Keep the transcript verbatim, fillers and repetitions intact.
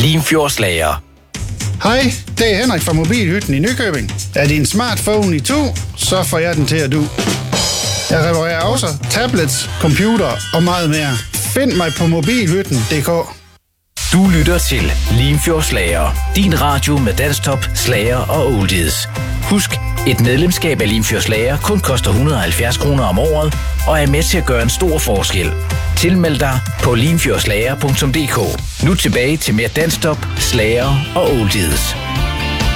Limfjordslager. Hej, det er Henrik fra Mobilhytten i Nykøbing. Er din smartphone i to, så får jeg den til at du. Jeg reparerer også tablets, computer og meget mere. Find mig på mobilhytten punktum d k. Du lytter til Limfjordslager. Din radio med dansktop, slager og oldies. Husk, et medlemskab af Limfjordslager kun koster et hundrede og halvfjerds kroner om året og er med til at gøre en stor forskel. Tilmeld dig på limfjordslager punktum d k. Nu tilbage til mere dansktop, slager og oldies.